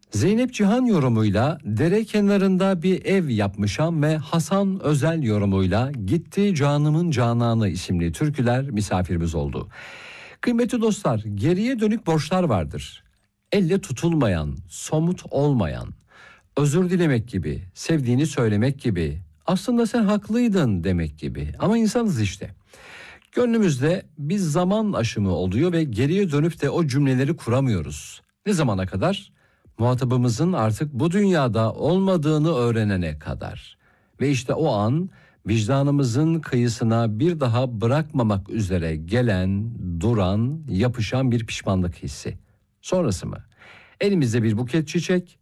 Zeynep Cihan yorumuyla Dere Kenarında Bir Ev Yapmışam ve Hasan Özel yorumuyla Gitti Canımın Cananı isimli türküler misafirimiz oldu. Kıymetli dostlar, geriye dönük borçlar vardır. Elle tutulmayan, somut olmayan, özür dilemek gibi, sevdiğini söylemek gibi, aslında sen haklıydın demek gibi. Ama insanız işte. Gönlümüzde bir zaman aşımı oluyor ve geriye dönüp de o cümleleri kuramıyoruz. Ne zamana kadar? Muhatabımızın artık bu dünyada olmadığını öğrenene kadar. Ve işte o an vicdanımızın kıyısına bir daha bırakmamak üzere gelen, duran, yapışan bir pişmanlık hissi. Sonrası mı? Elimizde bir buket çiçek,